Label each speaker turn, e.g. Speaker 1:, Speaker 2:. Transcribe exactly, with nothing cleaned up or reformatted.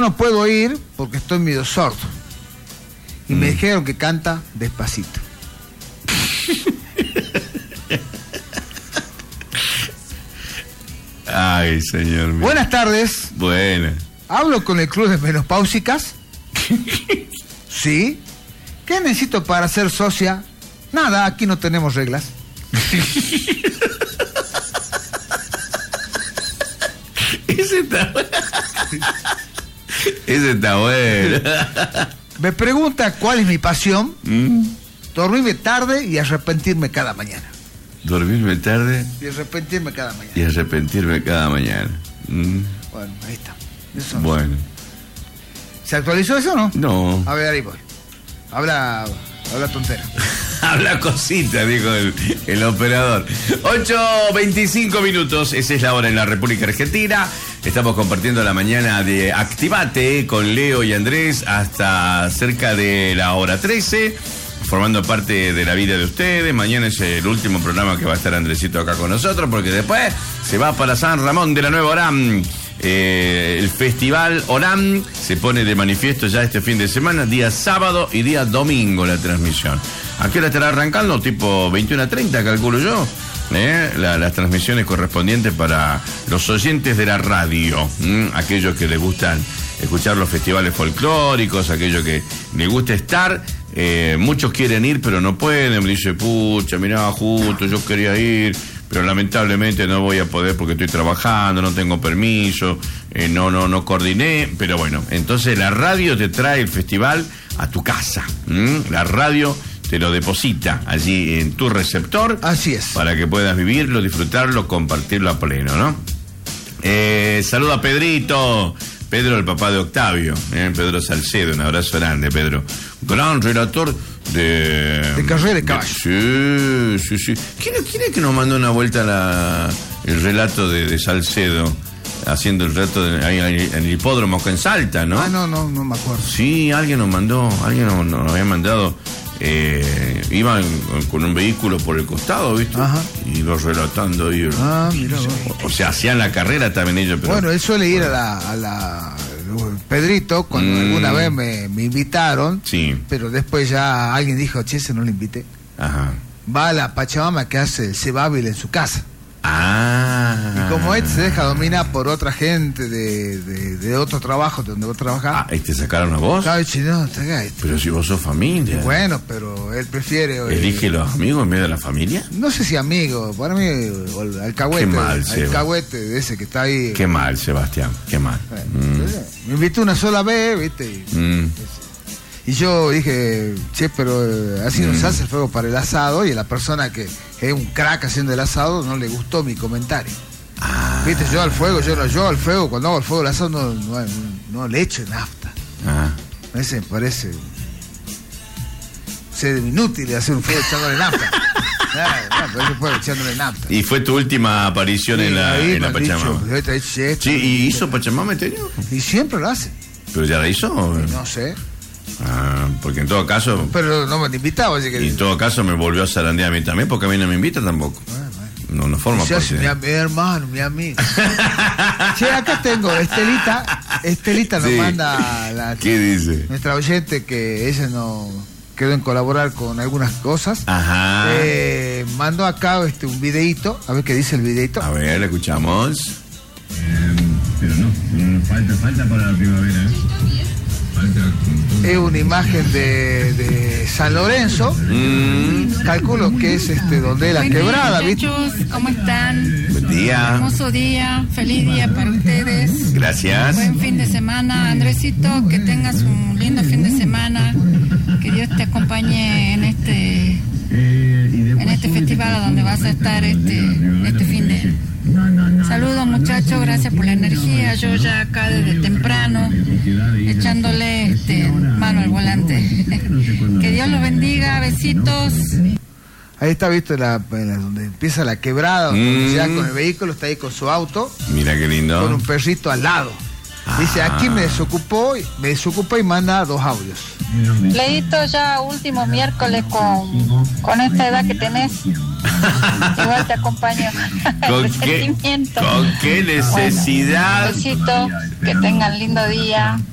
Speaker 1: no puedo ir porque estoy medio sordo. Y mm. me dijeron que canta despacito.
Speaker 2: Ay, señor mío.
Speaker 1: Buenas tardes.
Speaker 2: Buenas.
Speaker 1: ¿Hablo con el club de menopáusicas? Sí. ¿Qué necesito para ser socia? Nada, aquí no tenemos reglas.
Speaker 2: Ese está bueno. Ese está bueno.
Speaker 1: Me pregunta cuál es mi pasión.
Speaker 2: ¿Mm?
Speaker 1: Dormirme tarde y arrepentirme cada mañana.
Speaker 2: Dormirme tarde
Speaker 1: y arrepentirme cada mañana.
Speaker 2: Y arrepentirme cada mañana. ¿Mm?
Speaker 1: Bueno, ahí está. Eso
Speaker 2: bueno.
Speaker 1: No. ¿Se actualizó eso o no?
Speaker 2: No.
Speaker 1: A ver, ahí voy. Habla, habla tontera.
Speaker 2: Habla cosita, dijo el, el operador. ocho veinticinco minutos, esa es la hora en la República Argentina. Estamos compartiendo la mañana de Activate con Leo y Andrés hasta cerca de la hora trece, formando parte de la vida de ustedes. Mañana es el último programa que va a estar Andresito acá con nosotros, porque después se va para San Ramón de la Nueva Orán. Eh, el Festival Orán se pone de manifiesto ya este fin de semana, día sábado y día domingo la transmisión. ¿A qué hora estará arrancando? Tipo veintiuno a treinta, calculo yo. ¿Eh? La, las transmisiones correspondientes para los oyentes de la radio, ¿m? Aquellos que les gustan escuchar los festivales folclóricos, aquellos que les gusta estar. Eh, muchos quieren ir pero no pueden. Me dice, pucha, mirá, justo yo quería ir, pero lamentablemente no voy a poder porque estoy trabajando, no tengo permiso, eh, no, no, no coordiné. Pero bueno, entonces la radio te trae el festival a tu casa. ¿m? La radio te lo deposita allí en tu receptor.
Speaker 1: Así es.
Speaker 2: Para que puedas vivirlo, disfrutarlo, compartirlo a pleno, ¿no? Eh, saluda a Pedrito. Pedro, el papá de Octavio. ¿eh? Pedro Salcedo, un abrazo grande, Pedro. Gran relator de...
Speaker 1: De carrera de caballo.
Speaker 2: Sí, sí, sí. ¿Quién, quién es que nos mandó una vuelta la, el relato de, de Salcedo? Haciendo el relato de, ahí, ahí, en el hipódromo que en Salta, ¿no?
Speaker 1: Ah, no, no, no me acuerdo.
Speaker 2: Sí, alguien nos mandó, alguien nos, nos había mandado... Eh, iban con un vehículo por el costado, ¿viste?
Speaker 1: Ajá.
Speaker 2: Y los relatando ahí.
Speaker 1: Ah, mira.
Speaker 2: O, o sea, hacían la carrera también ellos. Pero...
Speaker 1: Bueno, él suele ir a la, a la Pedrito cuando mm. alguna vez me, me invitaron.
Speaker 2: Sí.
Speaker 1: Pero después ya alguien dijo, che, ese no le invité.
Speaker 2: Ajá.
Speaker 1: Va a la Pachamama que hace el cebabil en su casa.
Speaker 2: Ah.
Speaker 1: Y como este se deja dominar por otra gente de, de, de otro trabajo donde vos trabajás.
Speaker 2: Ah, ¿y te sacaron a vos?
Speaker 1: Claro, no, este.
Speaker 2: Pero si vos sos familia.
Speaker 1: Bueno, pero él prefiere...
Speaker 2: ¿Elige
Speaker 1: eh,
Speaker 2: los amigos en vez de la familia?
Speaker 1: No sé si amigos, para mí el alcahuete.
Speaker 2: Qué mal,
Speaker 1: el
Speaker 2: Seba.
Speaker 1: alcahuete de ese que está ahí.
Speaker 2: Qué mal, Sebastián, qué mal.
Speaker 1: Bueno,
Speaker 2: mm.
Speaker 1: entonces, me invitó una sola vez, ¿viste? Y,
Speaker 2: mm.
Speaker 1: y yo dije, che, pero eh, así no
Speaker 2: mm.
Speaker 1: se hace el fuego para el asado, y a la persona que, que es un crack haciendo el asado no le gustó mi comentario.
Speaker 2: Ah.
Speaker 1: Viste, yo al fuego, yo no, yo al fuego, cuando hago el fuego el asado no, no, no le echo nafta.
Speaker 2: Ah.
Speaker 1: Ese me parece ser inútil hacer un fuego echándole nafta. Claro, no, pero ese fuego echándole nafta.
Speaker 2: Y fue tu última aparición sí, en la, en la Pachamama.
Speaker 1: Dicho, dicho esto,
Speaker 2: sí, ¿y hizo Pachamama este año?
Speaker 1: Y siempre lo hace.
Speaker 2: ¿Pero ya la hizo?
Speaker 1: No sé.
Speaker 2: Ah, porque en todo caso...
Speaker 1: Pero no me invitaba, así que...
Speaker 2: Y en todo caso me volvió a zarandear a mí también, porque a mí no me invita tampoco.
Speaker 1: Bueno, bueno.
Speaker 2: No, no forma
Speaker 1: parte.
Speaker 2: parte.
Speaker 1: Mi, mi hermano, mi amigo. Che, acá tengo Estelita. Estelita nos
Speaker 2: sí.
Speaker 1: manda... La,
Speaker 2: ¿Qué dice?
Speaker 1: Nuestra oyente, que ella no quedó en colaborar con algunas cosas.
Speaker 2: Ajá.
Speaker 1: Eh, mandó acá este, un videíto. A ver qué dice el videíto.
Speaker 2: A ver, le escuchamos.
Speaker 3: Eh, pero no, no, falta, falta para la primavera, ¿eh?
Speaker 1: Es una imagen de, de San Lorenzo.
Speaker 2: Mm.
Speaker 1: Calculo que es este donde es la
Speaker 4: Buen
Speaker 1: quebrada,
Speaker 4: día,
Speaker 1: ¿viste?
Speaker 4: muchachos, ¿cómo están?
Speaker 2: Buen día.
Speaker 4: Hermoso día, feliz día para ustedes.
Speaker 2: Gracias.
Speaker 4: Buen fin de semana, Andresito, que tengas un lindo fin de semana. Que Dios te acompañe en este en este festival a donde vas a estar este este fin de. Saludos muchachos, gracias por la energía. Yo ya acá desde temprano echándole este, mano al volante. Que Dios los bendiga, besitos.
Speaker 1: Ahí está, visto, la, la, donde empieza la quebrada, donde
Speaker 2: Mm.
Speaker 1: ya con el vehículo, está ahí con su auto,
Speaker 2: Mira qué lindo.
Speaker 1: con un perrito al lado. Dice,
Speaker 2: Ah.
Speaker 1: aquí me desocupó, me desocupó y manda dos audios.
Speaker 5: Leíto ya último miércoles con, con esta edad que tenés. Igual te acompaño.
Speaker 2: ¿Con
Speaker 5: El
Speaker 2: qué,
Speaker 5: sentimiento.
Speaker 2: ¿Con qué necesidad?
Speaker 5: Bueno, besito, que tengan lindo día.